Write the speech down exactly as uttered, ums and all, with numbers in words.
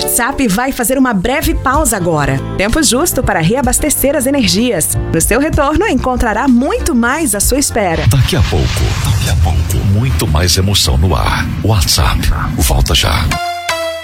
WhatsApp vai fazer uma breve pausa agora. Tempo justo para reabastecer as energias. No seu retorno, encontrará muito mais à sua espera. Daqui a pouco, daqui a pouco, muito mais emoção no ar. WhatsApp, volta já.